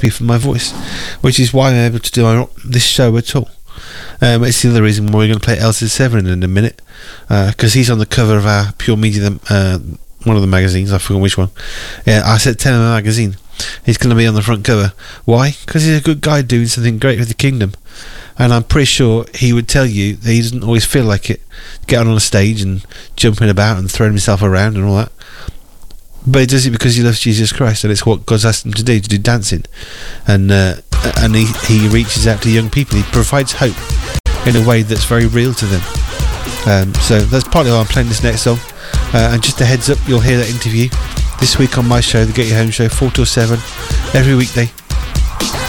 happy for my voice, which is why I'm able to do this show at all. It's the other reason why we're going to play Elsa Severin in a minute, because he's on the cover of our Pure Media, one of the magazines, I forgot which one. Yeah, I said Telema magazine. He's going to be on the front cover. Why? Because he's a good guy doing something great with the kingdom. And I'm pretty sure he would tell you that he doesn't always feel like it, getting on a stage and jumping about and throwing himself around and all that. But he does it because he loves Jesus Christ, and it's what God's asked him to do dancing. And he reaches out to young people. He provides hope in a way that's very real to them. So that's partly why I'm playing this next song. And just a heads up, you'll hear that interview this week on my show, the Get You Home Show, 4 till 7, every weekday.